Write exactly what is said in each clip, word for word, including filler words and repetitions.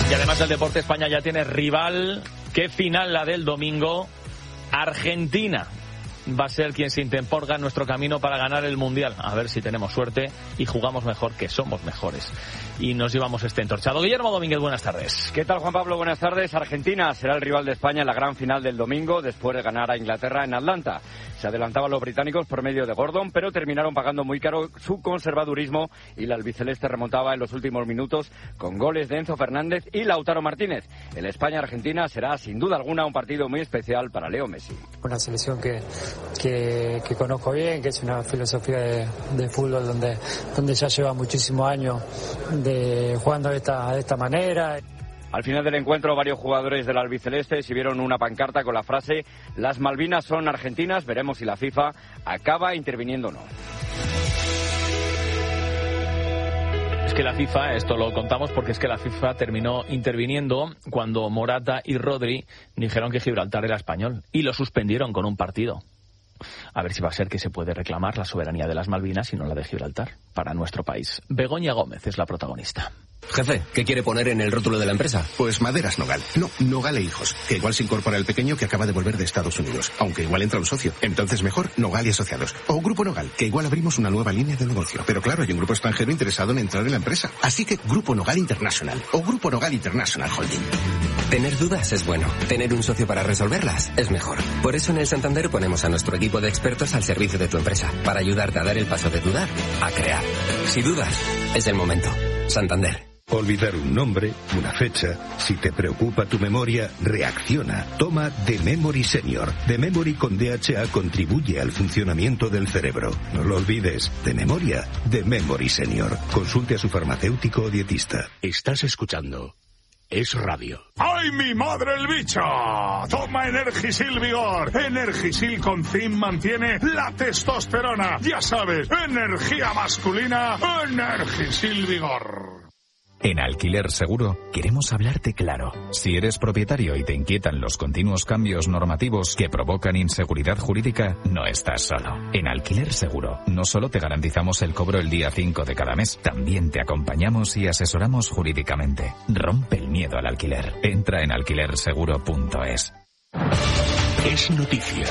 Y además el deporte, España ya tiene rival. ¿Qué final la del domingo? Argentina va a ser quien se interponga en nuestro camino para ganar el Mundial. A ver si tenemos suerte y jugamos mejor, que somos mejores. Y nos llevamos este entorchado. Guillermo Domínguez, buenas tardes. ¿Qué tal, Juan Pablo? Buenas tardes. Argentina será el rival de España en la gran final del domingo, después de ganar a Inglaterra en Atlanta. Se adelantaban los británicos por medio de Gordon, pero terminaron pagando muy caro su conservadurismo y la albiceleste remontaba en los últimos minutos con goles de Enzo Fernández y Lautaro Martínez. El España-Argentina será, sin duda alguna, un partido muy especial para Leo Messi. Una selección que, que, que conozco bien, que es una filosofía de, de fútbol donde, donde ya lleva muchísimos años de jugando de esta, de esta manera. Al final del encuentro, varios jugadores del albiceleste exhibieron una pancarta con la frase: las Malvinas son argentinas, veremos si la FIFA acaba interviniendo o no. Es que la FIFA, esto lo contamos porque es que la FIFA terminó interviniendo cuando Morata y Rodri dijeron que Gibraltar era español y lo suspendieron con un partido. A ver si va a ser que se puede reclamar la soberanía de las Malvinas y no la de Gibraltar para nuestro país. Begoña Gómez es la protagonista. Jefe, ¿qué quiere poner en el rótulo de la empresa? Pues Maderas Nogal. No, Nogal e Hijos. Que igual se incorpora el pequeño que acaba de volver de Estados Unidos. Aunque igual entra un socio. Entonces mejor Nogal y Asociados. O Grupo Nogal, que igual abrimos una nueva línea de negocio. Pero claro, hay un grupo extranjero interesado en entrar en la empresa. Así que Grupo Nogal International. O Grupo Nogal International Holding. Tener dudas es bueno. Tener un socio para resolverlas es mejor. Por eso en el Santander ponemos a nuestro equipo de expertos al servicio de tu empresa. Para ayudarte a dar el paso de dudar a crear. Si dudas, es el momento. Santander. Olvidar un nombre, una fecha. Si te preocupa tu memoria, reacciona. Toma The Memory Senior. The Memory con D H A contribuye al funcionamiento del cerebro. No lo olvides. De memoria, The Memory Senior. Consulte a su farmacéutico o dietista. Estás escuchando Es Radio. ¡Ay, mi madre el bicho! Toma Energisil Vigor. Energisil con zinc mantiene la testosterona. Ya sabes, energía masculina, Energisil Vigor. En Alquiler Seguro queremos hablarte claro. Si eres propietario y te inquietan los continuos cambios normativos que provocan inseguridad jurídica, no estás solo. En Alquiler Seguro no solo te garantizamos el cobro el día cinco de cada mes, también te acompañamos y asesoramos jurídicamente. Rompe el miedo al alquiler. Entra en alquiler seguro punto es. Es noticia.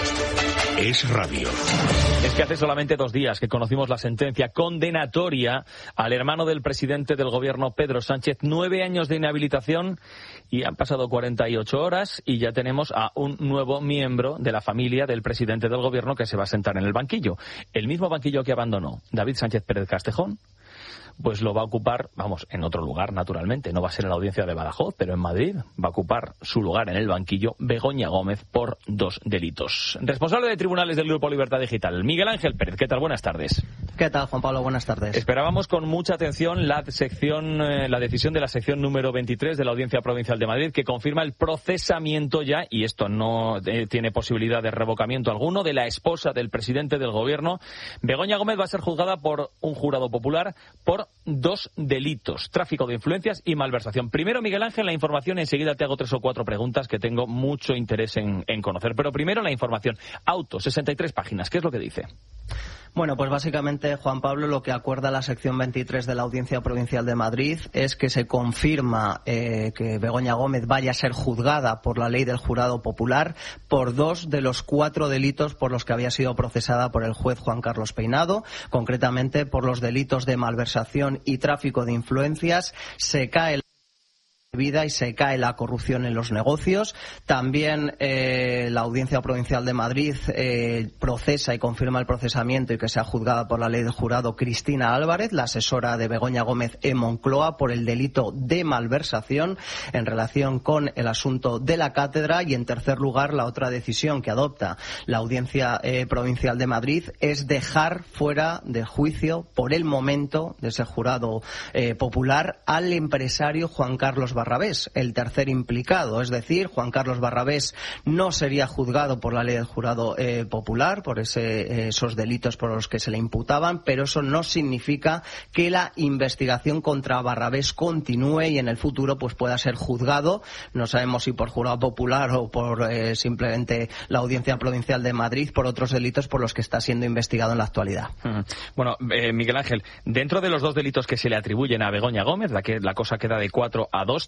Es radio. Es que hace solamente dos días que conocimos la sentencia condenatoria al hermano del presidente del gobierno, Pedro Sánchez, nueve años de inhabilitación, y han pasado cuarenta y ocho horas y ya tenemos a un nuevo miembro de la familia del presidente del gobierno que se va a sentar en el banquillo. El mismo banquillo que abandonó David Sánchez Pérez Castejón, pues lo va a ocupar, vamos, en otro lugar, naturalmente. No va a ser en la audiencia de Badajoz, pero en Madrid va a ocupar su lugar en el banquillo Begoña Gómez por dos delitos. Responsable de tribunales del Grupo Libertad Digital, Miguel Ángel Pérez. ¿Qué tal? Buenas tardes. ¿Qué tal, Juan Pablo? Buenas tardes. Esperábamos con mucha atención la sección, eh, la decisión de la sección número veintitrés de la Audiencia Provincial de Madrid, que confirma el procesamiento ya, y esto no eh, tiene posibilidad de revocamiento alguno, de la esposa del presidente del gobierno. Begoña Gómez va a ser juzgada por un jurado popular por dos delitos: tráfico de influencias y malversación. Primero, Miguel Ángel, la información, enseguida te hago tres o cuatro preguntas que tengo mucho interés en, en conocer. Pero primero la información. Auto, sesenta y tres páginas. ¿Qué es lo que dice? Bueno, pues básicamente, Juan Pablo, lo que acuerda la sección veintitrés de la Audiencia Provincial de Madrid es que se confirma eh, que Begoña Gómez vaya a ser juzgada por la ley del jurado popular por dos de los cuatro delitos por los que había sido procesada por el juez Juan Carlos Peinado, concretamente por los delitos de malversación y tráfico de influencias. Se cae el vida y se cae la corrupción en los negocios. También eh, la Audiencia Provincial de Madrid eh, procesa y confirma el procesamiento y que sea juzgada por la ley del jurado Cristina Álvarez, la asesora de Begoña Gómez en Moncloa, por el delito de malversación en relación con el asunto de la cátedra. Y en tercer lugar, la otra decisión que adopta la Audiencia eh, Provincial de Madrid es dejar fuera de juicio por el momento de ese jurado eh, popular al empresario Juan Carlos Barrabés, el tercer implicado. Es decir, Juan Carlos Barrabés no sería juzgado por la ley del jurado eh, popular, por ese, eh, esos delitos por los que se le imputaban, pero eso no significa que la investigación contra Barrabés continúe y en el futuro pues pueda ser juzgado, no sabemos si por jurado popular o por eh, simplemente la Audiencia Provincial de Madrid, por otros delitos por los que está siendo investigado en la actualidad. Bueno, eh, Miguel Ángel, dentro de los dos delitos que se le atribuyen a Begoña Gómez, la que la cosa queda de cuatro a dos,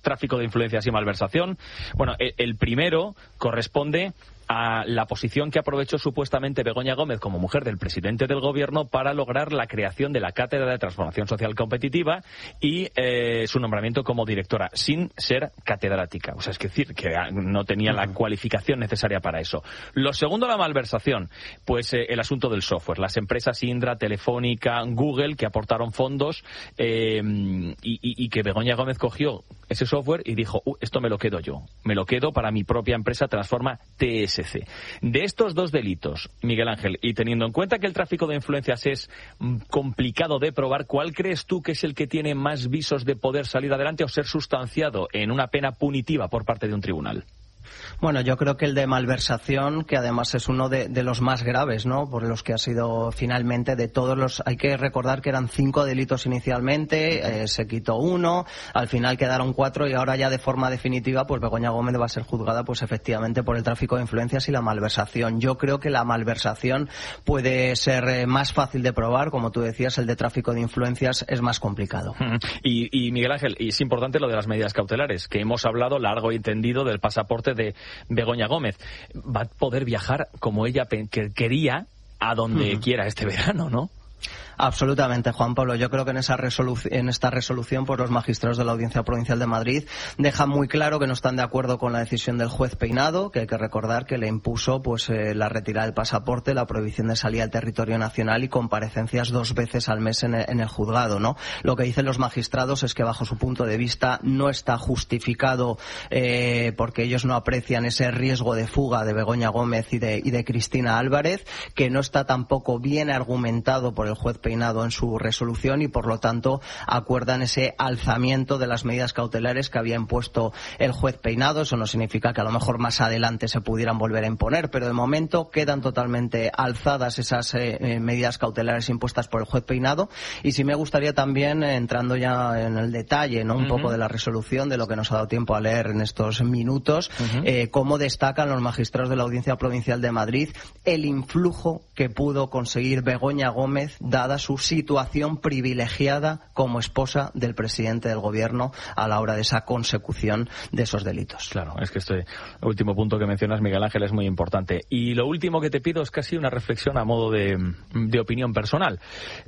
tráfico de influencias y malversación. Bueno, el, el primero corresponde a la posición que aprovechó supuestamente Begoña Gómez como mujer del presidente del gobierno para lograr la creación de la Cátedra de Transformación Social Competitiva y eh, su nombramiento como directora, sin ser catedrática. O sea, es decir, que no tenía la cualificación necesaria para eso. Lo segundo, la malversación. Pues eh, el asunto del software. Las empresas Indra, Telefónica, Google, que aportaron fondos eh, y, y, y que Begoña Gómez cogió ese software y dijo, uh, esto me lo quedo yo. Me lo quedo para mi propia empresa Transforma T S C. De estos dos delitos, Miguel Ángel, y teniendo en cuenta que el tráfico de influencias es mm, complicado de probar, ¿cuál crees tú que es el que tiene más visos de poder salir adelante o ser sustanciado en una pena punitiva por parte de un tribunal? Bueno, yo creo que el de malversación, que además es uno de, de los más graves, ¿no? Por los que ha sido finalmente de todos los... Hay que recordar que eran cinco delitos inicialmente, eh, se quitó uno, al final quedaron cuatro y ahora ya de forma definitiva, pues Begoña Gómez va a ser juzgada, pues efectivamente por el tráfico de influencias y la malversación. Yo creo que la malversación puede ser eh, más fácil de probar, como tú decías, el de tráfico de influencias es más complicado. Y, y Miguel Ángel, y es importante lo de las medidas cautelares, que hemos hablado largo y tendido del pasaporte de Begoña Gómez. Va a poder viajar como ella que quería a donde uh-huh. quiera este verano, ¿no? Absolutamente, Juan Pablo. Yo creo que en esa resolución, en esta resolución, pues los magistrados de la Audiencia Provincial de Madrid dejan muy claro que no están de acuerdo con la decisión del juez Peinado, que hay que recordar que le impuso pues eh, la retirada del pasaporte, la prohibición de salida al territorio nacional y comparecencias dos veces al mes en el, en el juzgado, ¿no? Lo que dicen los magistrados es que bajo su punto de vista no está justificado eh, porque ellos no aprecian ese riesgo de fuga de Begoña Gómez y de, y de Cristina Álvarez, que no está tampoco bien argumentado por el juez Peinado en su resolución y por lo tanto acuerdan ese alzamiento de las medidas cautelares que había impuesto el juez Peinado. Eso no significa que a lo mejor más adelante se pudieran volver a imponer, pero de momento quedan totalmente alzadas esas eh, medidas cautelares impuestas por el juez Peinado. Y sí me gustaría también, eh, entrando ya en el detalle, ¿no? un uh-huh. poco de la resolución, de lo que nos ha dado tiempo a leer en estos minutos, uh-huh. eh, cómo destacan los magistrados de la Audiencia Provincial de Madrid el influjo que pudo conseguir Begoña Gómez dada su situación privilegiada como esposa del presidente del gobierno a la hora de esa consecución de esos delitos. Claro, es que este último punto que mencionas, Miguel Ángel, es muy importante. Y lo último que te pido es casi una reflexión a modo de, de opinión personal.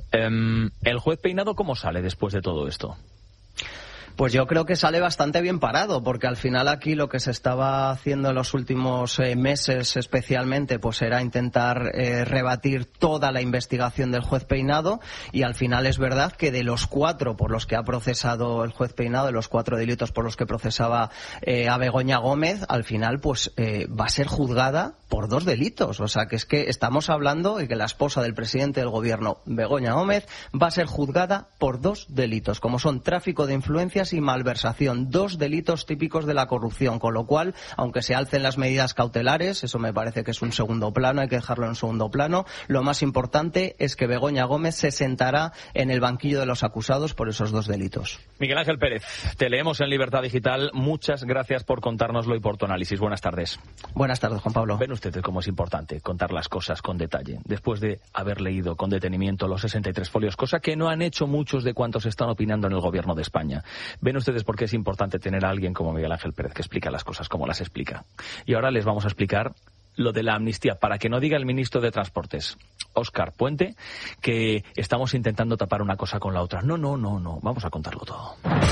Um, ¿El juez Peinado cómo sale después de todo esto? Pues yo creo que sale bastante bien parado, porque al final aquí lo que se estaba haciendo en los últimos eh, meses especialmente, pues era intentar eh, rebatir toda la investigación del juez Peinado, y al final es verdad que de los cuatro por los que ha procesado el juez Peinado, de los cuatro delitos por los que procesaba eh, a Begoña Gómez, al final pues eh, va a ser juzgada por dos delitos. O sea que es que estamos hablando de que la esposa del presidente del gobierno, Begoña Gómez, va a ser juzgada por dos delitos, como son tráfico de influencias y malversación, dos delitos típicos de la corrupción, con lo cual, aunque se alcen las medidas cautelares, eso me parece que es un segundo plano, hay que dejarlo en segundo plano, lo más importante es que Begoña Gómez se sentará en el banquillo de los acusados por esos dos delitos. Miguel Ángel Pérez, te leemos en Libertad Digital, muchas gracias por contárnoslo y por tu análisis. Buenas tardes. Buenas tardes, Juan Pablo. Ven ustedes cómo es importante contar las cosas con detalle, después de haber leído con detenimiento los sesenta y tres folios, cosa que no han hecho muchos de cuantos están opinando en el gobierno de España. Ven ustedes por qué es importante tener a alguien como Miguel Ángel Pérez que explica las cosas como las explica. Y ahora les vamos a explicar lo de la amnistía, para que no diga el ministro de Transportes, Óscar Puente, que estamos intentando tapar una cosa con la otra. No, no, no, no, vamos a contarlo todo.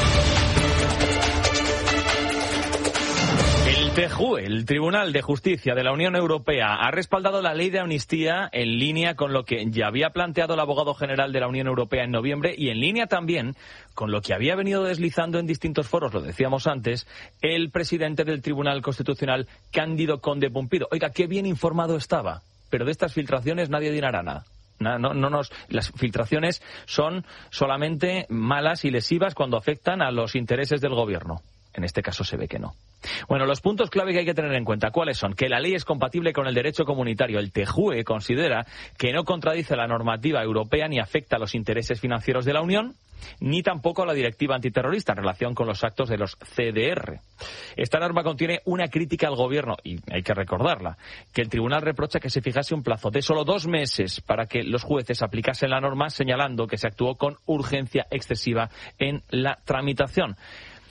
El T J U E, el Tribunal de Justicia de la Unión Europea, ha respaldado la ley de amnistía en línea con lo que ya había planteado el abogado general de la Unión Europea en noviembre y en línea también con lo que había venido deslizando en distintos foros, lo decíamos antes, el presidente del Tribunal Constitucional, Cándido Conde Pumpido. Oiga, qué bien informado estaba, pero de estas filtraciones nadie dirá nada. No, no, no nos, las filtraciones son solamente malas y lesivas cuando afectan a los intereses del gobierno. En este caso se ve que no. Bueno, los puntos clave que hay que tener en cuenta, ¿cuáles son? Que la ley es compatible con el derecho comunitario. El T J U E considera que no contradice la normativa europea ni afecta a los intereses financieros de la Unión, ni tampoco a la directiva antiterrorista en relación con los actos de los C D R. Esta norma contiene una crítica al gobierno, y hay que recordarla, que el tribunal reprocha que se fijase un plazo de solo dos meses para que los jueces aplicasen la norma, señalando que se actuó con urgencia excesiva en la tramitación.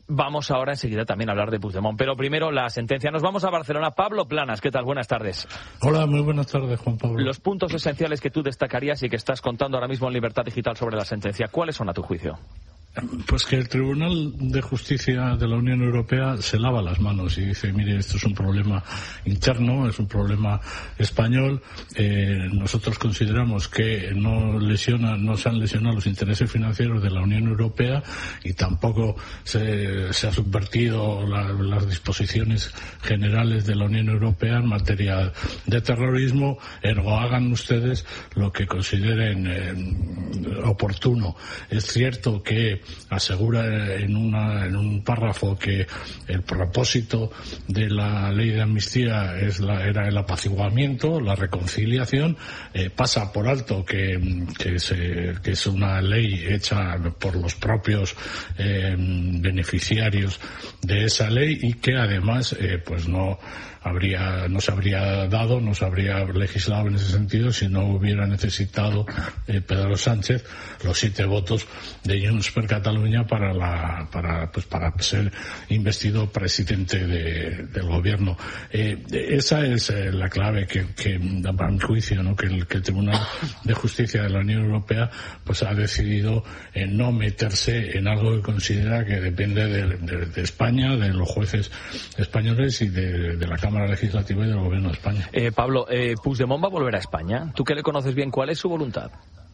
vamos ahora enseguida también a hablar de Puigdemont. Pero primero la sentencia. Nos vamos a Barcelona. Pablo Planas, ¿qué tal? Buenas tardes. Hola, muy buenas tardes, Juan Pablo. Los puntos esenciales que tú destacarías y que estás contando ahora mismo en Libertad Digital sobre la sentencia, ¿cuáles son a tu juicio? Pues que el Tribunal de Justicia de la Unión Europea se lava las manos y dice, mire, esto es un problema interno, es un problema español. Eh, nosotros consideramos que no lesiona, no se han lesionado los intereses financieros de la Unión Europea y tampoco se, se ha subvertido la, las disposiciones generales de la Unión Europea en materia de terrorismo. Ergo, hagan ustedes lo que consideren eh, oportuno. Es cierto que asegura en, una, en un párrafo que el propósito de la ley de amnistía es la, era el apaciguamiento, la reconciliación. Eh, pasa por alto que, que, se, que es una ley hecha por los propios eh, beneficiarios de esa ley y que además eh, pues no habría no se habría dado, no se habría legislado en ese sentido si no hubiera necesitado eh, Pedro Sánchez los siete votos de Junts per Catalunya para la para pues para ser investido presidente de, del gobierno. Eh, esa es eh, la clave que, que a mi juicio, ¿no? que, el, que el Tribunal de Justicia de la Unión Europea pues ha decidido eh, no meterse en algo que considera que depende de, de, de España, de los jueces españoles y de, de la Cámara Legislativa y del Gobierno de España. Eh, Pablo, eh, ¿Puigdemont va a volver a España? ¿Tú que le conoces bien, cuál es su voluntad?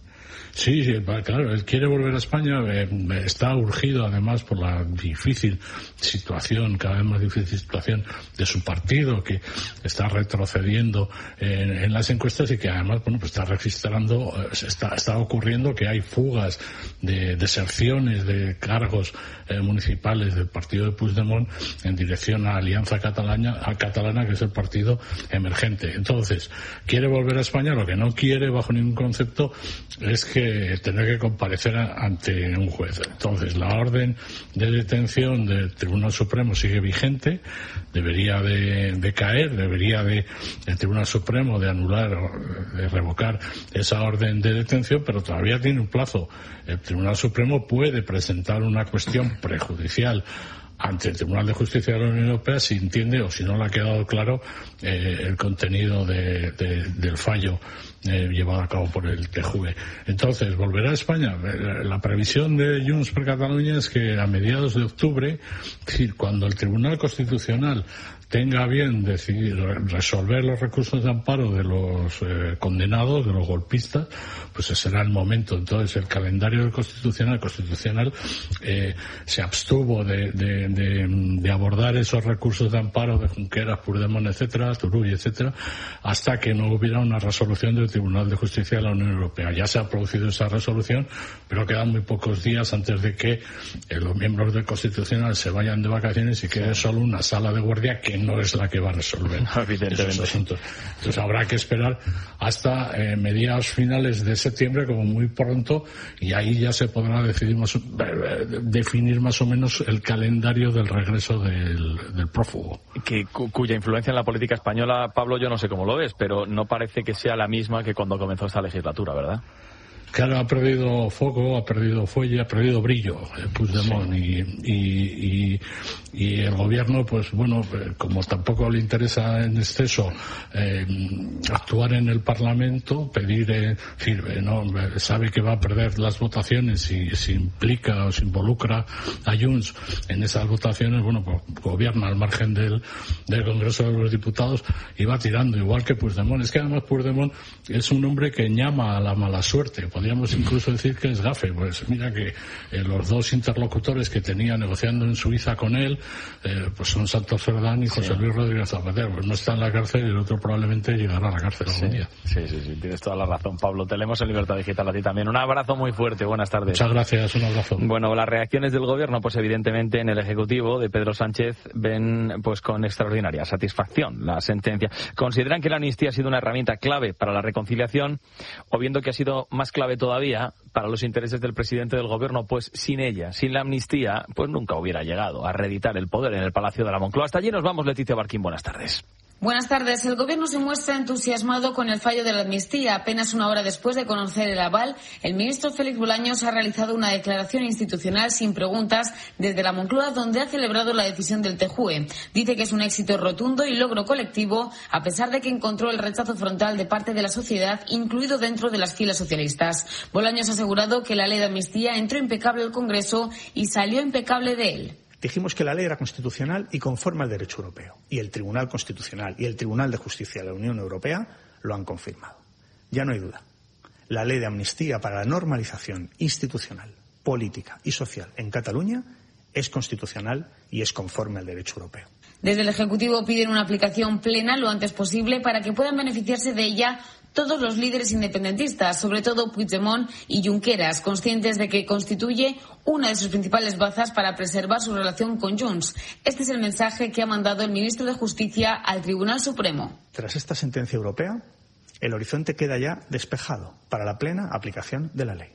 Sí, sí, claro, él quiere volver a España, eh, está urgido además por la difícil situación, cada vez más difícil situación de su partido, que está retrocediendo en, en las encuestas y que además, bueno, pues está registrando, está, está ocurriendo que hay fugas de deserciones de cargos eh, municipales del partido de Puigdemont en dirección a Alianza Catalana, a Catalana, que es el partido emergente. Entonces, quiere volver a España, lo que no quiere bajo ningún concepto es que tener que comparecer ante un juez. Entonces, la orden de detención del Tribunal Supremo sigue vigente, debería de, de caer, debería de el Tribunal Supremo de anular, de revocar esa orden de detención, pero todavía tiene un plazo. El Tribunal Supremo puede presentar una cuestión prejudicial ante el Tribunal de Justicia de la Unión Europea si entiende o si no le ha quedado claro eh, el contenido de, de, del fallo eh, llevado a cabo por el T J U E. Entonces, ¿volverá a España? La previsión de Junts per Catalunya es que a mediados de octubre, es decir, cuando el Tribunal Constitucional tenga bien decidir resolver los recursos de amparo de los eh, condenados, de los golpistas, pues ese será el momento. Entonces, el calendario del Constitucional, constitucional eh, se abstuvo de, de, de, de abordar esos recursos de amparo de Junqueras, Puigdemont, etcétera, Turull, etcétera, hasta que no hubiera una resolución del Tribunal de Justicia de la Unión Europea. Ya se ha producido esa resolución, pero quedan muy pocos días antes de que eh, los miembros del Constitucional se vayan de vacaciones y quede solo una sala de guardia que no es la que va a resolver esos asuntos. Entonces habrá que esperar hasta eh, mediados finales de septiembre, como muy pronto, y ahí ya se podrá decidir más, eh, definir más o menos el calendario del regreso del, del prófugo. Que, cu- cuya influencia en la política española, Pablo, yo no sé cómo lo ves, pero no parece que sea la misma que cuando comenzó esta legislatura, ¿verdad? Claro, ha perdido foco, ha perdido fuelle, ha perdido brillo eh, Puigdemont, sí. y, y, y, y el gobierno, pues bueno, eh, como tampoco le interesa en exceso eh, actuar en el Parlamento, pedir, eh, decir, eh, no, sabe que va a perder las votaciones si se implica o se involucra a Junts en esas votaciones, bueno, pues gobierna al margen del, del Congreso de los Diputados y va tirando, igual que Puigdemont. Es que además Puigdemont es un hombre que llama a la mala suerte. Podríamos incluso decir que es gafe. Pues mira que eh, los dos interlocutores que tenía negociando en Suiza con él, eh, pues son Santos Cerdán y José sí. Luis Rodríguez Zapatero. Pues no está en la cárcel y el otro probablemente llegará a la cárcel sí. algún día. Sí, sí, sí, tienes toda la razón, Pablo. Te leemos en Libertad Digital a ti también. Un abrazo muy fuerte. Buenas tardes. Muchas gracias. Un abrazo. Bueno, las reacciones del gobierno, pues evidentemente en el Ejecutivo de Pedro Sánchez ven pues con extraordinaria satisfacción la sentencia. Consideran que la amnistía ha sido una herramienta clave para la reconciliación, o viendo que ha sido más clave todavía para los intereses del presidente del gobierno, pues sin ella, sin la amnistía, pues nunca hubiera llegado a reeditar el poder en el Palacio de la Moncloa. Hasta allí nos vamos, Leticia Barquín, buenas tardes. Buenas tardes. El Gobierno se muestra entusiasmado con el fallo de la amnistía. Apenas una hora después de conocer el aval, el ministro Félix Bolaños ha realizado una declaración institucional sin preguntas desde la Moncloa, donde ha celebrado la decisión del T J U E. Dice que es un éxito rotundo y logro colectivo, a pesar de que encontró el rechazo frontal de parte de la sociedad, incluido dentro de las filas socialistas. Bolaños ha asegurado que la ley de amnistía entró impecable al Congreso y salió impecable de él. Dijimos que la ley era constitucional y conforme al derecho europeo. Y el Tribunal Constitucional y el Tribunal de Justicia de la Unión Europea lo han confirmado. Ya no hay duda. La ley de amnistía para la normalización institucional, política y social en Cataluña es constitucional y es conforme al derecho europeo. Desde el Ejecutivo piden una aplicación plena lo antes posible para que puedan beneficiarse de ella todos los líderes independentistas, sobre todo Puigdemont y Junqueras, conscientes de que constituye una de sus principales bazas para preservar su relación con Junts. Este es el mensaje que ha mandado el ministro de Justicia al Tribunal Supremo. Tras esta sentencia europea, el horizonte queda ya despejado para la plena aplicación de la ley.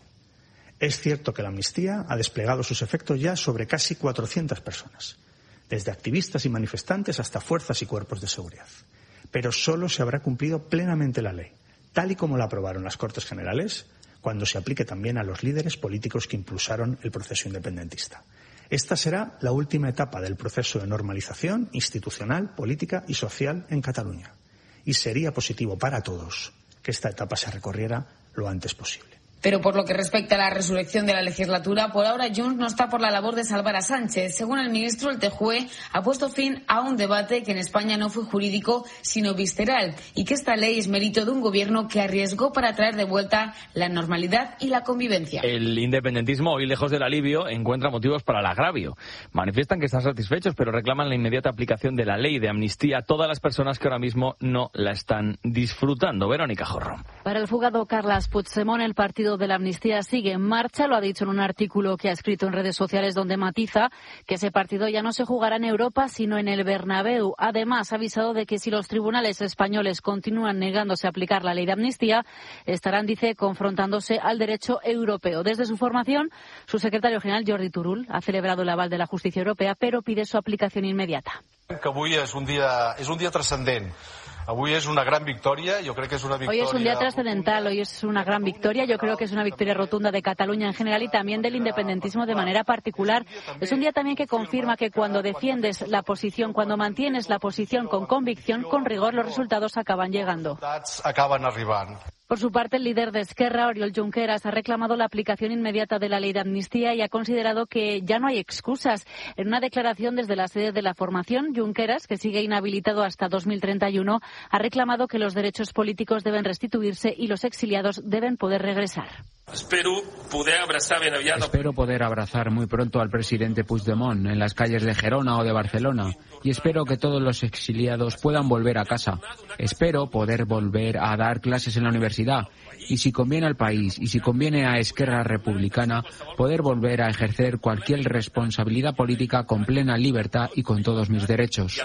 Es cierto que la amnistía ha desplegado sus efectos ya sobre casi cuatrocientas personas, desde activistas y manifestantes hasta fuerzas y cuerpos de seguridad. Pero solo se habrá cumplido plenamente la ley, tal y como la aprobaron las Cortes Generales, cuando se aplique también a los líderes políticos que impulsaron el proceso independentista. Esta será la última etapa del proceso de normalización institucional, política y social en Cataluña. Y sería positivo para todos que esta etapa se recorriera lo antes posible. Pero por lo que respecta a la resurrección de la legislatura, por ahora Junts no está por la labor de salvar a Sánchez. Según el ministro, el T J U E ha puesto fin a un debate que en España no fue jurídico, sino visceral, y que esta ley es mérito de un gobierno que arriesgó para traer de vuelta la normalidad y la convivencia. El independentismo, hoy lejos del alivio, encuentra motivos para el agravio. Manifiestan que están satisfechos, pero reclaman la inmediata aplicación de la ley de amnistía a todas las personas que ahora mismo no la están disfrutando. Verónica Jorro. Para el fugado Carles Puigdemont, el partido de la amnistía sigue en marcha. Lo ha dicho en un artículo que ha escrito en redes sociales, donde matiza que ese partido ya no se jugará en Europa sino en el Bernabéu. Además, ha avisado de que si los tribunales españoles continúan negándose a aplicar la ley de amnistía, estarán, dice, confrontándose al derecho europeo. Desde su formación, su secretario general, Jordi Turull, ha celebrado el aval de la justicia europea, pero pide su aplicación inmediata. Que avui és un dia, és un dia transcendent. Hoy es una gran victoria, yo creo que es una victoria. Hoy es un día trascendental, hoy es una gran victoria, yo creo que es una victoria rotunda de Cataluña en general y también del independentismo de manera particular. Es un día también que confirma que cuando defiendes la posición, cuando mantienes la posición con convicción, con rigor, los resultados acaban llegando. Acaban arribando. Por su parte, el líder de Esquerra, Oriol Junqueras, ha reclamado la aplicación inmediata de la ley de amnistía y ha considerado que ya no hay excusas. En una declaración desde la sede de la formación, Junqueras, que sigue inhabilitado hasta dos mil treinta y uno, ha reclamado que los derechos políticos deben restituirse y los exiliados deben poder regresar. Espero poder abrazar ben aviat... Espero poder abrazar muy pronto al presidente Puigdemont en las calles de Gerona o de Barcelona y espero que todos los exiliados puedan volver a casa. Espero poder volver a dar clases en la universidad y, si conviene al país y si conviene a Esquerra Republicana, poder volver a ejercer cualquier responsabilidad política con plena libertad y con todos mis derechos.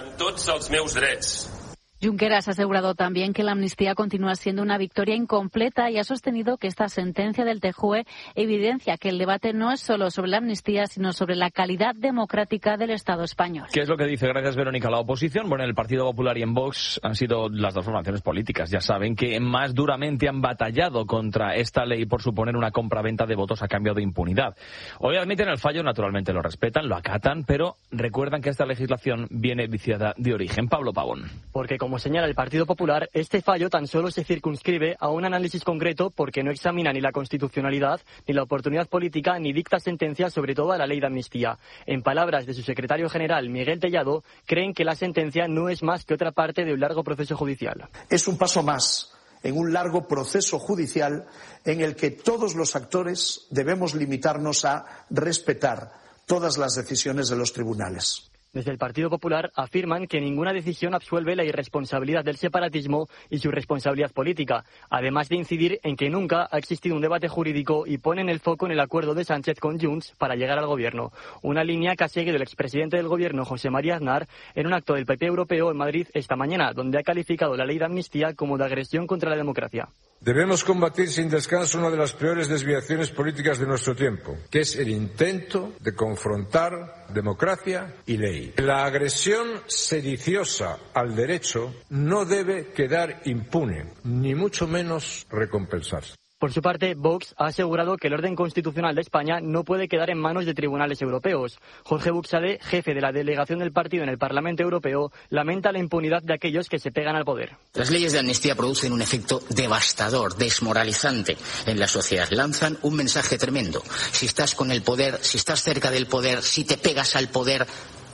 Junqueras ha asegurado también que la amnistía continúa siendo una victoria incompleta y ha sostenido que esta sentencia del T J U E evidencia que el debate no es solo sobre la amnistía, sino sobre la calidad democrática del Estado español. ¿Qué es lo que dice? Gracias, Verónica. La oposición, bueno, en el Partido Popular y en Vox han sido las dos formaciones políticas, ya saben, que más duramente han batallado contra esta ley por suponer una compraventa de votos a cambio de impunidad. Hoy admiten el fallo, naturalmente lo respetan, lo acatan, pero recuerdan que esta legislación viene viciada de origen. Pablo Pavón. Porque como Como señala el Partido Popular, este fallo tan solo se circunscribe a un análisis concreto porque no examina ni la constitucionalidad, ni la oportunidad política, ni dicta sentencias sobre toda la ley de amnistía. En palabras de su secretario general, Miguel Tellado, creen que la sentencia no es más que otra parte de un largo proceso judicial. Es un paso más en un largo proceso judicial en el que todos los actores debemos limitarnos a respetar todas las decisiones de los tribunales. Desde el Partido Popular afirman que ninguna decisión absuelve la irresponsabilidad del separatismo y su responsabilidad política, además de incidir en que nunca ha existido un debate jurídico y ponen el foco en el acuerdo de Sánchez con Junts para llegar al gobierno. Una línea que ha seguido el expresidente del gobierno, José María Aznar, en un acto del P P europeo en Madrid esta mañana, donde ha calificado la ley de amnistía como de agresión contra la democracia. Debemos combatir sin descanso una de las peores desviaciones políticas de nuestro tiempo, que es el intento de confrontar democracia y ley. La agresión sediciosa al derecho no debe quedar impune, ni mucho menos recompensarse. Por su parte, Vox ha asegurado que el orden constitucional de España no puede quedar en manos de tribunales europeos. Jorge Buxade, jefe de la delegación del partido en el Parlamento Europeo, lamenta la impunidad de aquellos que se pegan al poder. Las leyes de amnistía producen un efecto devastador, desmoralizante en la sociedad. Lanzan un mensaje tremendo. Si estás con el poder, si estás cerca del poder, si te pegas al poder,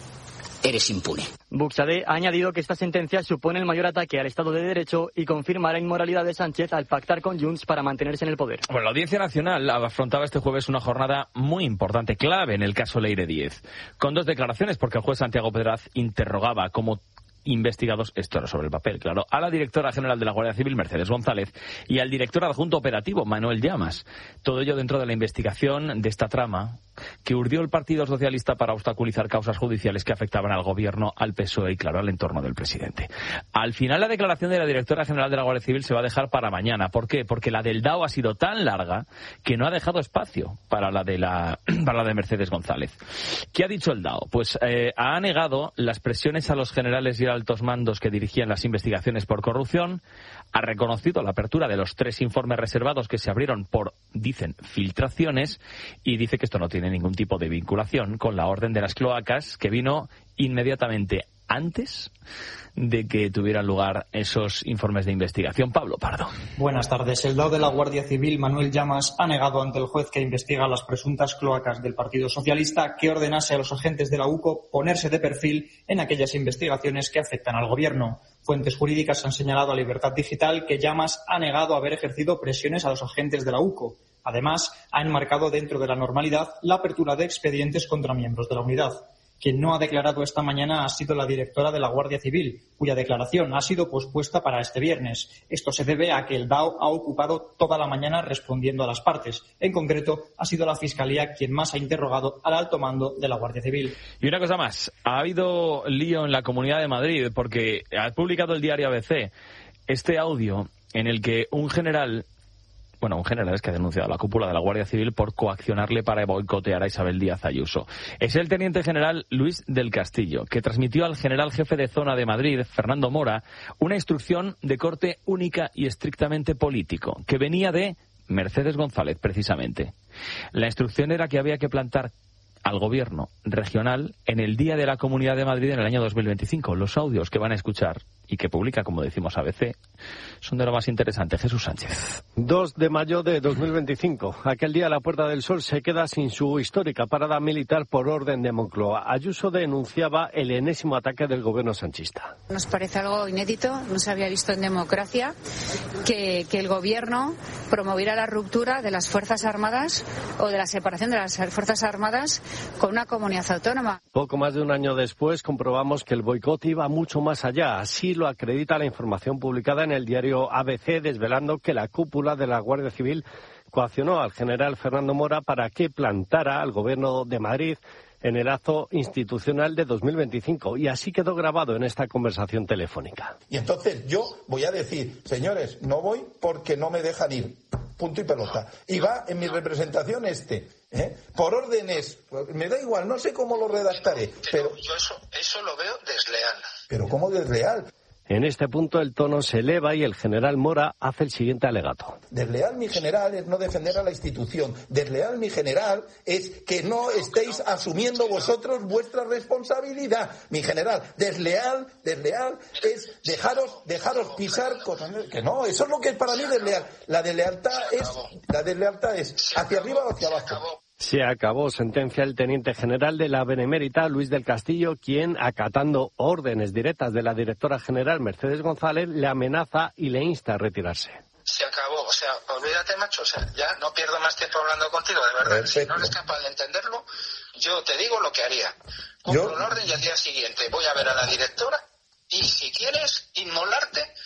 eres impune. Buxade ha añadido que esta sentencia supone el mayor ataque al Estado de Derecho y confirma la inmoralidad de Sánchez al pactar con Junts para mantenerse en el poder. Bueno, la Audiencia Nacional afrontaba este jueves una jornada muy importante, clave en el caso Leire Díez, con dos declaraciones, porque el juez Santiago Pedraz interrogaba como investigados, esto era sobre el papel, claro, a la directora general de la Guardia Civil, Mercedes González, y al director adjunto operativo, Manuel Llamas. Todo ello dentro de la investigación de esta trama que urdió el Partido Socialista para obstaculizar causas judiciales que afectaban al gobierno, al P S O E y, claro, al entorno del presidente. Al final, la declaración de la directora general de la Guardia Civil se va a dejar para mañana. ¿Por qué? Porque la del D A O ha sido tan larga que no ha dejado espacio para la de la para la de Mercedes González. ¿Qué ha dicho el D A O? Pues eh, ha negado las presiones a los generales y altos mandos que dirigían las investigaciones por corrupción, ha reconocido la apertura de los tres informes reservados que se abrieron por, dicen, filtraciones, y dice que esto no tiene ningún tipo de vinculación con la orden de las cloacas que vino inmediatamente antes de que tuvieran lugar esos informes de investigación. Pablo Pardo. Buenas tardes. El D A O de la Guardia Civil, Manuel Llamas, ha negado ante el juez que investiga las presuntas cloacas del Partido Socialista que ordenase a los agentes de la U C O ponerse de perfil en aquellas investigaciones que afectan al gobierno. Fuentes jurídicas han señalado a Libertad Digital que Llamas ha negado haber ejercido presiones a los agentes de la U C O. Además, ha enmarcado dentro de la normalidad la apertura de expedientes contra miembros de la unidad. Quien no ha declarado esta mañana ha sido la directora de la Guardia Civil, cuya declaración ha sido pospuesta para este viernes. Esto se debe a que el D A O ha ocupado toda la mañana respondiendo a las partes. En concreto, ha sido la Fiscalía quien más ha interrogado al alto mando de la Guardia Civil. Y una cosa más, ha habido lío en la Comunidad de Madrid porque ha publicado el diario A B C este audio en el que un general... Bueno, un general es que ha denunciado a la cúpula de la Guardia Civil por coaccionarle para boicotear a Isabel Díaz Ayuso. Es el teniente general Luis del Castillo, que transmitió al general jefe de zona de Madrid, Fernando Mora, una instrucción de corte única y estrictamente político, que venía de Mercedes González, precisamente. La instrucción era que había que plantar al gobierno regional en el Día de la Comunidad de Madrid en el año dos mil veinticinco. Los audios que van a escuchar y que publica, como decimos, A B C, son de lo más interesante. Jesús Sánchez. dos de mayo de dos mil veinticinco. Aquel día la Puerta del Sol se queda sin su histórica parada militar por orden de Moncloa. Ayuso denunciaba el enésimo ataque del gobierno sanchista. Nos parece algo inédito, no se había visto en democracia que, que el gobierno promoviera la ruptura de las Fuerzas Armadas o de la separación de las Fuerzas Armadas con una comunidad autónoma. Poco más de un año después comprobamos que el boicot iba mucho más allá. Así lo acredita la información publicada en el diario A B C, desvelando que la cúpula de la Guardia Civil coaccionó al general Fernando Mora para que plantara al gobierno de Madrid en el acto institucional de dos mil veinticinco. Y así quedó grabado en esta conversación telefónica. Y entonces yo voy a decir, señores, no voy porque no me dejan ir. Punto y pelota. Y va en mi representación este. ¿eh? Por órdenes. Me da igual, no sé cómo lo redactaré. Pero yo eso, eso lo veo desleal. ¿Pero cómo desleal? En este punto el tono se eleva y el general Mora hace el siguiente alegato. Desleal, mi general, es no defender a la institución. Desleal, mi general, es que no estéis asumiendo vosotros vuestra responsabilidad. Mi general, desleal, desleal es dejaros, dejaros pisar cosas. Que no, eso es lo que es para mí desleal. La deslealtad es, la deslealtad es hacia arriba o hacia abajo. Se acabó, sentencia el teniente general de la Benemérita, Luis del Castillo, quien, acatando órdenes directas de la directora general Mercedes González, le amenaza y le insta a retirarse. Se acabó, o sea, olvídate, macho, o sea, ya no pierdo más tiempo hablando contigo, de verdad. Perfecto. Si no eres capaz de entenderlo, yo te digo lo que haría. Compro ¿Yo? un orden y al día siguiente voy a ver a la directora y si quieres inmolarte,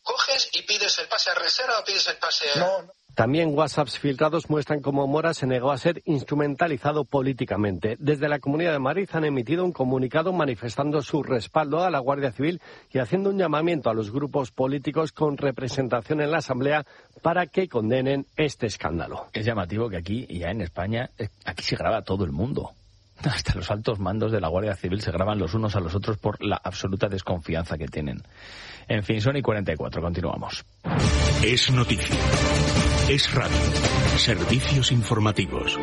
Coges y pides el pase a reserva o pides el pase a... No, no. También WhatsApps filtrados muestran cómo Mora se negó a ser instrumentalizado políticamente. Desde la Comunidad de Madrid han emitido un comunicado manifestando su respaldo a la Guardia Civil y haciendo un llamamiento a los grupos políticos con representación en la Asamblea para que condenen este escándalo. Es llamativo que aquí, ya en España, aquí se graba todo el mundo. Hasta los altos mandos de la Guardia Civil se graban los unos a los otros por la absoluta desconfianza que tienen. En fin, son y cuarenta y cuatro, continuamos. Es noticia. Es radio. Servicios informativos.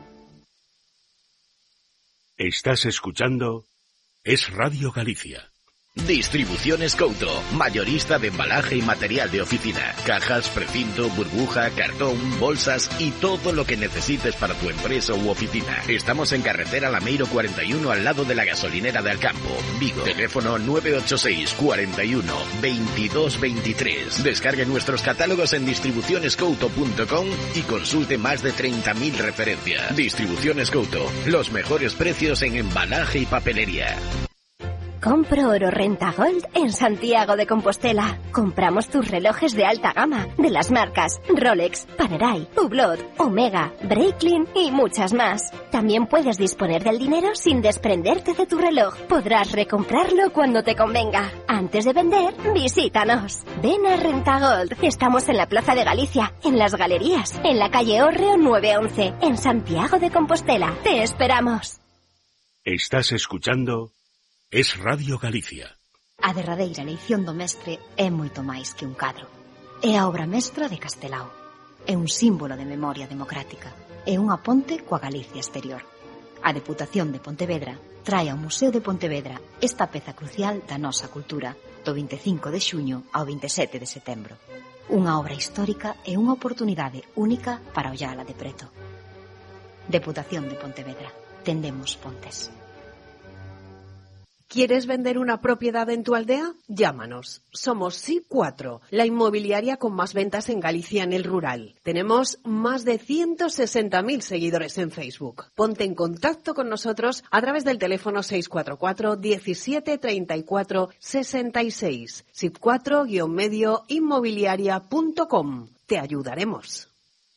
Estás escuchando Es Radio Galicia. Distribuciones Couto, mayorista de embalaje y material de oficina, cajas, precinto, burbuja, cartón, bolsas y todo lo que necesites para tu empresa u oficina. Estamos en carretera Lameiro cuarenta y uno al lado de la gasolinera de Alcampo, Vigo. Teléfono nueve ocho seis, cuarenta y uno, veintidós veintitrés. Descargue nuestros catálogos en distribuciones couto punto com y consulte más de treinta mil referencias. Distribuciones Couto, los mejores precios en embalaje y papelería. Compro oro Renta Gold en Santiago de Compostela. Compramos tus relojes de alta gama, de las marcas Rolex, Panerai, Hublot, Omega, Breitling y muchas más. También puedes disponer del dinero sin desprenderte de tu reloj. Podrás recomprarlo cuando te convenga. Antes de vender, visítanos. Ven a Renta Gold. Estamos en la Plaza de Galicia, en Las Galerías, en la calle Hórreo nueve once, en Santiago de Compostela. Te esperamos. Estás escuchando Es Radio Galicia. A derradeira eleición do mestre é moito máis que un cadro. É a obra mestra de Castelao. É un símbolo de memoria democrática. É unha ponte coa Galicia exterior. A Deputación de Pontevedra trae ao Museo de Pontevedra esta peza crucial da nosa cultura do vinte e cinco de xuño ao vinte e sete de setembro. Unha obra histórica e unha oportunidade única para ollala de preto. Deputación de Pontevedra. Tendemos pontes. ¿Quieres vender una propiedad en tu aldea? Llámanos. Somos S I cuatro, la inmobiliaria con más ventas en Galicia en el rural. Tenemos más de ciento sesenta mil seguidores en Facebook. Ponte en contacto con nosotros a través del teléfono seis cuatro cuatro, diecisiete, treinta y cuatro, sesenta y seis. S I cuatro medio inmobiliaria punto com. Te ayudaremos.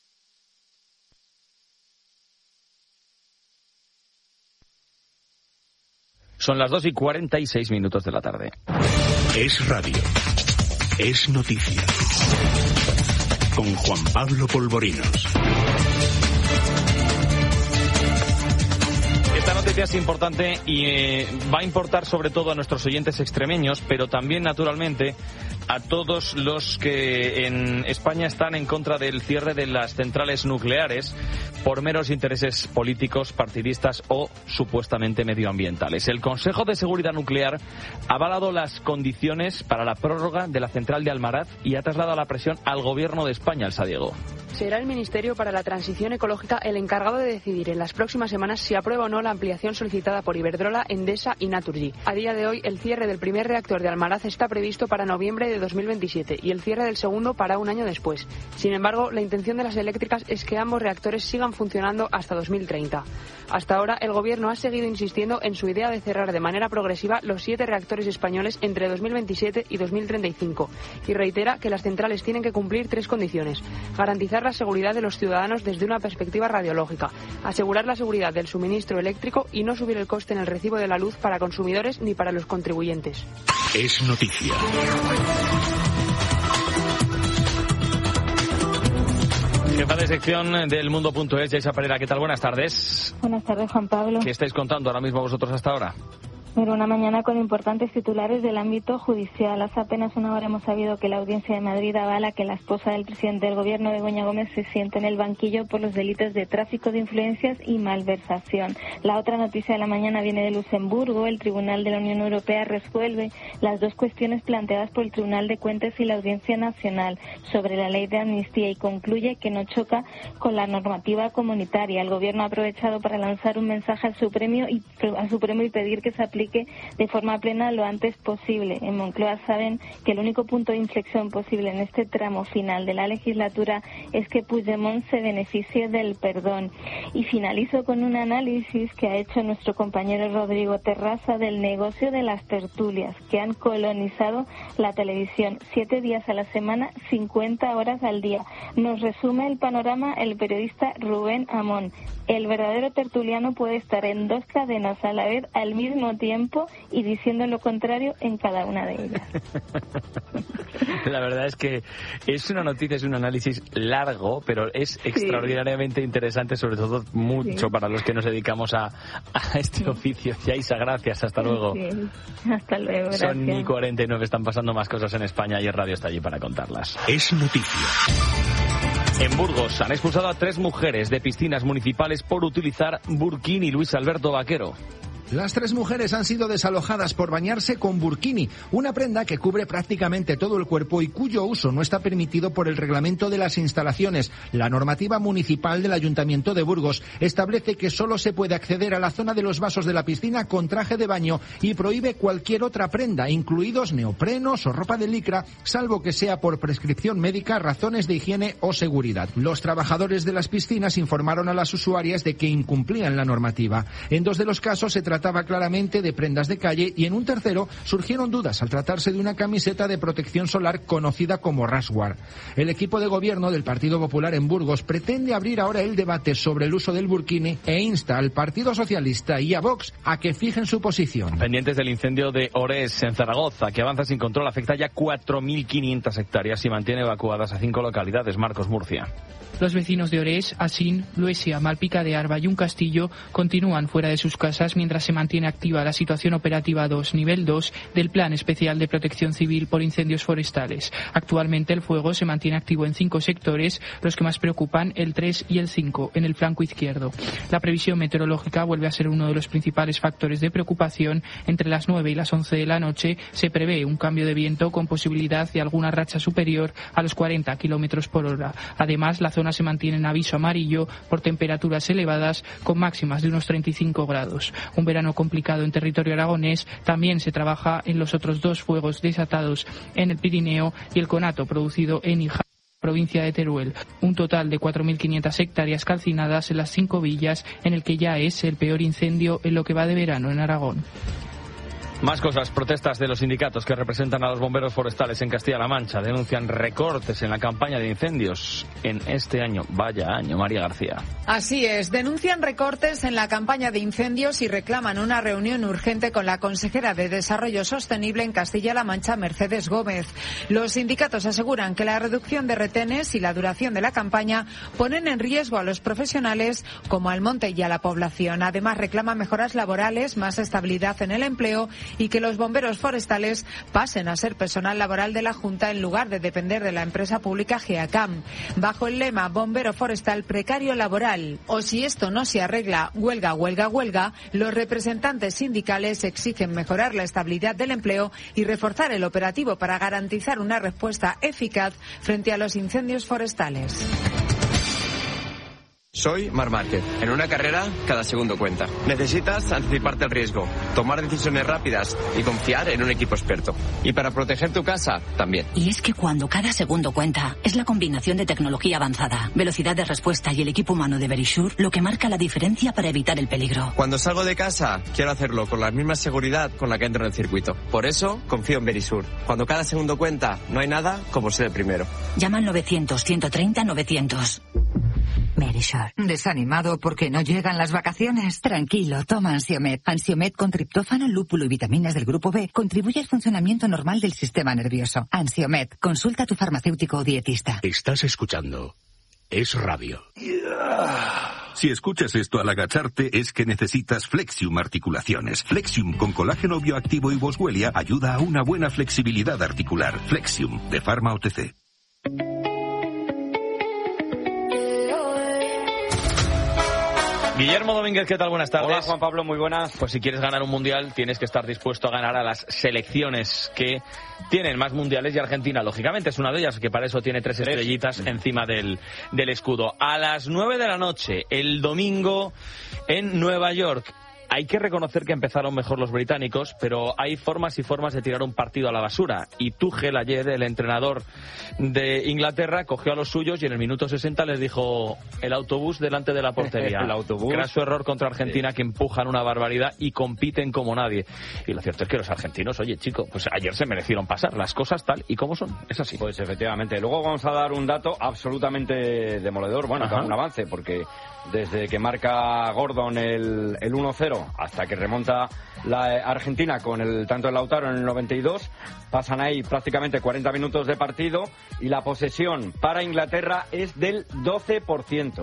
Son las dos y cuarenta y seis minutos de la tarde. Es radio. Es noticia. Con Juan Pablo Polvorinos. Esta noticia es importante y eh, va a importar sobre todo a nuestros oyentes extremeños, pero también, naturalmente, a todos los que en España están en contra del cierre de las centrales nucleares por meros intereses políticos, partidistas o supuestamente medioambientales. El Consejo de Seguridad Nuclear ha avalado las condiciones para la prórroga de la central de Almaraz y ha trasladado la presión al Gobierno de España, Elsa Diego. Será el Ministerio para la Transición Ecológica el encargado de decidir en las próximas semanas si aprueba o no la ampliación solicitada por Iberdrola, Endesa y Naturgy. A día de hoy, el cierre del primer reactor de Almaraz está previsto para noviembre de dos mil veintisiete y el cierre del segundo para un año después. Sin embargo, la intención de las eléctricas es que ambos reactores sigan funcionando hasta dos mil treinta. Hasta ahora, el Gobierno ha seguido insistiendo en su idea de cerrar de manera progresiva los siete reactores españoles entre dos mil veintisiete y dos mil treinta y cinco y reitera que las centrales tienen que cumplir tres condiciones: garantizar la seguridad de los ciudadanos desde una perspectiva radiológica, asegurar la seguridad del suministro eléctrico y no subir el coste en el recibo de la luz para consumidores ni para los contribuyentes. Es noticia. Jefa de sección del Mundo.es, Yaisa Pereira. ¿Qué tal? Buenas tardes. Buenas tardes, Juan Pablo. ¿Qué estáis contando ahora mismo vosotros hasta ahora? Pero una mañana con importantes titulares del ámbito judicial. Hace apenas una hora hemos sabido que la Audiencia de Madrid avala que la esposa del presidente del Gobierno, Begoña Gómez, se siente en el banquillo por los delitos de tráfico de influencias y malversación. La otra noticia de la mañana viene de Luxemburgo. El Tribunal de la Unión Europea resuelve las dos cuestiones planteadas por el Tribunal de Cuentas y la Audiencia Nacional sobre la ley de amnistía y concluye que no choca con la normativa comunitaria. El Gobierno ha aprovechado para lanzar un mensaje al Supremo y, al Supremo y pedir que se aplique aplique de forma plena lo antes posible. En Moncloa saben que el único punto de inflexión posible en este tramo final de la legislatura es que Puigdemont se beneficie del perdón. Y finalizo con un análisis que ha hecho nuestro compañero Rodrigo Terraza del negocio de las tertulias, que han colonizado la televisión siete días a la semana, cincuenta horas al día. Nos resume el panorama el periodista Rubén Amón. El verdadero tertuliano puede estar en dos cadenas a la vez al mismo tiempo y diciendo lo contrario en cada una de ellas. La verdad es que es una noticia, es un análisis largo, pero es extraordinariamente sí. interesante, sobre todo mucho sí. para los que nos dedicamos a, a este sí. oficio. Yaisa, gracias, hasta luego. Sí. Hasta luego, gracias. Son y cuarenta y nueve, están pasando más cosas en España y el radio está allí para contarlas. Es noticia. En Burgos han expulsado a tres mujeres de piscinas municipales por utilizar burkini. Luis Alberto Vaquero. Las tres mujeres han sido desalojadas por bañarse con burkini, una prenda que cubre prácticamente todo el cuerpo y cuyo uso no está permitido por el reglamento de las instalaciones. La normativa municipal del Ayuntamiento de Burgos establece que solo se puede acceder a la zona de los vasos de la piscina con traje de baño y prohíbe cualquier otra prenda, incluidos neoprenos o ropa de licra, salvo que sea por prescripción médica, razones de higiene o seguridad. Los trabajadores de las piscinas informaron a las usuarias de que incumplían la normativa. En dos de los casos se trataba trataba claramente de prendas de calle y en un tercero surgieron dudas al tratarse de una camiseta de protección solar conocida como Rashguard. El equipo de gobierno del Partido Popular en Burgos pretende abrir ahora el debate sobre el uso del burkini e insta al Partido Socialista y a Vox a que fijen su posición. Pendientes del incendio de Orés en Zaragoza, que avanza sin control, afecta ya cuatro mil quinientas hectáreas y mantiene evacuadas a cinco localidades. Marcos Murcia. Los vecinos de Orés, Asín, Luesia, Malpica de Arba y Un Castillo continúan fuera de sus casas mientras se mantiene activa la situación operativa dos, nivel dos, del Plan Especial de Protección Civil por Incendios Forestales. Actualmente el fuego se mantiene activo en cinco sectores, los que más preocupan el tres y el cinco, en el flanco izquierdo. La previsión meteorológica vuelve a ser uno de los principales factores de preocupación. Entre las nueve y las once de la noche se prevé un cambio de viento con posibilidad de alguna racha superior a los cuarenta kilómetros por hora. Además, la zona se mantiene en aviso amarillo por temperaturas elevadas con máximas de unos treinta y cinco grados. Un verano complicado en territorio aragonés. También se trabaja en los otros dos fuegos desatados en el Pirineo y el conato producido en Hija, provincia de Teruel. Un total de cuatro mil quinientas hectáreas calcinadas en las cinco villas, en el que ya es el peor incendio en lo que va de verano en Aragón. Más cosas. Protestas de los sindicatos que representan a los bomberos forestales en Castilla-La Mancha denuncian recortes en la campaña de incendios en este año. Vaya año, María García. Así es, denuncian recortes en la campaña de incendios y reclaman una reunión urgente con la consejera de Desarrollo Sostenible en Castilla-La Mancha, Mercedes Gómez. Los sindicatos aseguran que la reducción de retenes y la duración de la campaña ponen en riesgo a los profesionales como al monte y a la población. Además, reclaman mejoras laborales, más estabilidad en el empleo y que los bomberos forestales pasen a ser personal laboral de la Junta en lugar de depender de la empresa pública GEACAM. Bajo el lema Bombero Forestal Precario Laboral, o si esto no se arregla, huelga, huelga, huelga, los representantes sindicales exigen mejorar la estabilidad del empleo y reforzar el operativo para garantizar una respuesta eficaz frente a los incendios forestales. Soy Marc Márquez. En una carrera, cada segundo cuenta. Necesitas anticiparte al riesgo, tomar decisiones rápidas y confiar en un equipo experto. Y para proteger tu casa, también. Y es que cuando cada segundo cuenta, es la combinación de tecnología avanzada, velocidad de respuesta y el equipo humano de Verisure lo que marca la diferencia para evitar el peligro. Cuando salgo de casa, quiero hacerlo con la misma seguridad con la que entro en el circuito. Por eso, confío en Verisure. Cuando cada segundo cuenta, no hay nada como ser el primero. Llama al novecientos, ciento treinta, novecientos. Verisure. ¿Desanimado porque no llegan las vacaciones? Tranquilo, toma Ansiomed. Ansiomed con triptófano, lúpulo y vitaminas del grupo B contribuye al funcionamiento normal del sistema nervioso. Ansiomed, consulta a tu farmacéutico o dietista. Estás escuchando Es Radio. Si escuchas esto al agacharte es que necesitas Flexium Articulaciones. Flexium con colágeno bioactivo y boswellia ayuda a una buena flexibilidad articular. Flexium de Pharma O T C. Guillermo Domínguez, ¿qué tal? Buenas tardes. Hola, Juan Pablo, muy buenas. Pues si quieres ganar un mundial, tienes que estar dispuesto a ganar a las selecciones que tienen más mundiales y Argentina, lógicamente, es una de ellas, que para eso tiene tres estrellitas encima del, del escudo. A las nueve de la noche, el domingo, en Nueva York, hay que reconocer que empezaron mejor los británicos, pero hay formas y formas de tirar un partido a la basura. Y Tuchel ayer, el entrenador de Inglaterra, cogió a los suyos y en el minuto sesenta les dijo el autobús delante de la portería. El autobús. Graso error contra Argentina, sí, que empujan una barbaridad y compiten como nadie. Y lo cierto es que los argentinos, oye chico, pues ayer se merecieron pasar las cosas tal y como son. Es así. Pues efectivamente. Luego vamos a dar un dato absolutamente demoledor, bueno, un avance, porque desde que marca Gordon el, el uno cero hasta que remonta la Argentina con el tanto de Lautaro en el noventa y dos, pasan ahí prácticamente cuarenta minutos de partido y la posesión para Inglaterra es del doce por ciento.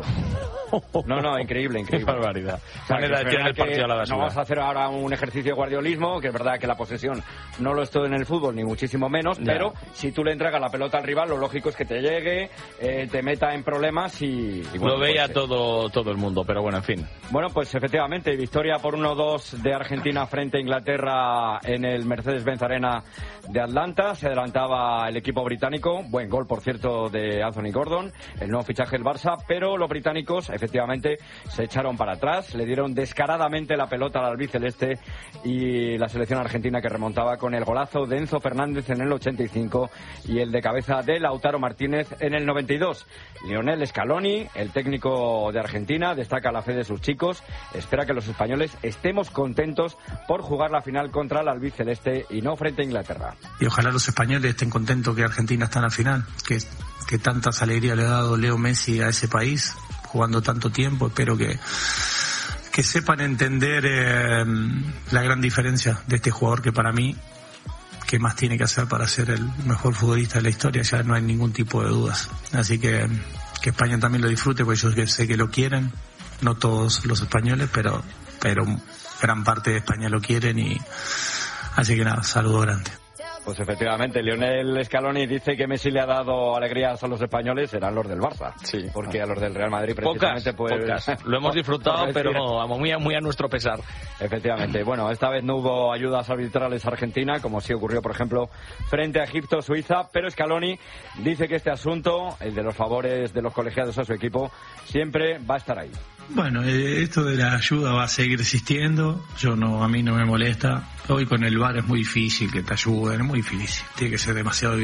No, no, increíble, increíble. Qué barbaridad. O sea, que es el partido a la basura. No vamos a hacer ahora un ejercicio de guardiolismo, que es verdad que la posesión no lo es todo en el fútbol, ni muchísimo menos, ya, pero si tú le entregas la pelota al rival, lo lógico es que te llegue, eh, te meta en problemas y... y bueno, lo veía pues, todo, todo el mundo, pero bueno, en fin. Bueno, pues efectivamente, victoria por uno dos de Argentina frente a Inglaterra en el Mercedes-Benz Arena de Atlanta. Se adelantaba el equipo británico, buen gol, por cierto, de Anthony Gordon, el nuevo fichaje del Barça, pero los británicos efectivamente se echaron para atrás, le dieron descaradamente la pelota al albiceleste y la selección argentina, que remontaba con el golazo de Enzo Fernández en el ochenta y cinco y el de cabeza de Lautaro Martínez en el noventa y dos. Lionel Scaloni, el técnico de Argentina, destaca la fe de sus chicos, espera que los españoles estemos contentos por jugar la final contra el albiceleste y no frente a Inglaterra. Y ojalá los españoles estén contentos que Argentina está en la final, que, que tantas alegrías le ha dado Leo Messi a ese país, jugando tanto tiempo. Espero que, que sepan entender eh, la gran diferencia de este jugador, que para mí, ¿qué más tiene que hacer para ser el mejor futbolista de la historia? Ya no hay ningún tipo de dudas. Así que que España también lo disfrute, porque yo sé que lo quieren, no todos los españoles, pero pero gran parte de España lo quieren, y así que nada, saludo grande. Pues efectivamente, Lionel Scaloni dice que Messi le ha dado alegrías a los españoles, serán los del Barça. Sí. Porque a los del Real Madrid precisamente pocas, pues... pocas. Lo hemos disfrutado, pero muy a, muy a nuestro pesar. Efectivamente. Bueno, esta vez no hubo ayudas arbitrales a Argentina, como sí ocurrió, por ejemplo, frente a Egipto, Suiza, pero Scaloni dice que este asunto, el de los favores de los colegiados a su equipo, siempre va a estar ahí. Bueno, eh, esto de la ayuda va a seguir existiendo. Yo no, a mí no me molesta. Hoy con el V A R es muy difícil que te ayuden, es muy difícil. Tiene que ser demasiado